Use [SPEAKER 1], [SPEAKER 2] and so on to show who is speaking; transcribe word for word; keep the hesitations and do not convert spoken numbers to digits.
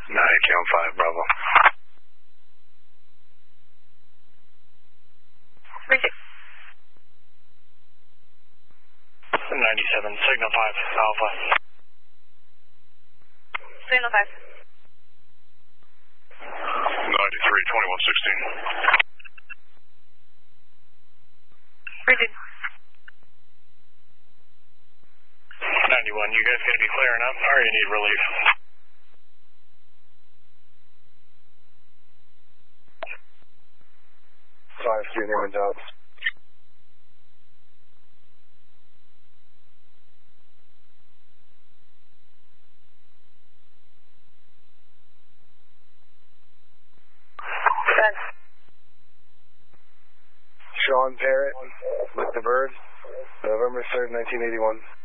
[SPEAKER 1] nine, count five, Bravo.
[SPEAKER 2] Richard.
[SPEAKER 1] ninety-seven, signal five, Alpha.
[SPEAKER 2] Signal five.
[SPEAKER 1] ninety-three, twenty-one sixteen.
[SPEAKER 2] Richard.
[SPEAKER 1] ninety-one, you guys gonna be clearing up, or you need relief?
[SPEAKER 3] five three, Newman Dobbs. Sean Parrott with the bird, November third, nineteen eighty-one.